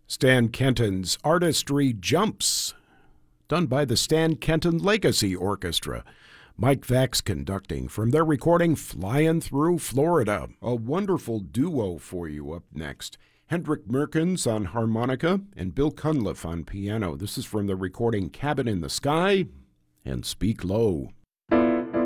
Stan Kenton's Artistry Jumps, done by the Stan Kenton Legacy Orchestra. Mike Vax conducting from their recording Flying Through Florida. A wonderful duo for you up next. Hendrik Merkens on harmonica and Bill Cunliffe on piano. This is from the recording Cabin in the Sky and Speak Low.